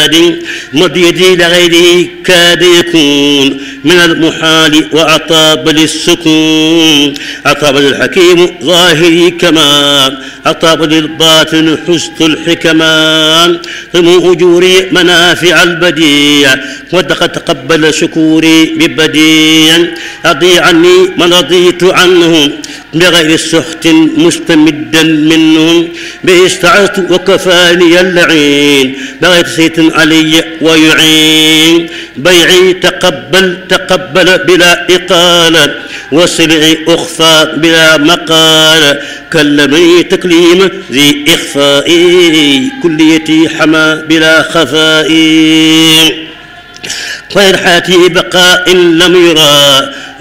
كاد مد يدي لغيره كاد يكون من المحال وأطاب للسكون أطاب للحكيم ظاهري كما أطاب للباطن حسن الحكمان ثم أجوري منافع البديع وقد تقبل شكوري ببديع أضي عني من رضيت عنهم بغير سخط مستمدا منهم به استعذت وكفاني اللعين بغير سيط علي ويعين بيعي تقبل بلا إقالة وسلعي أخفى بلا مقال كلمني تكليم ذي إخفائي كليتي حمى بلا خفائي غير حياتي بقاء لم يرى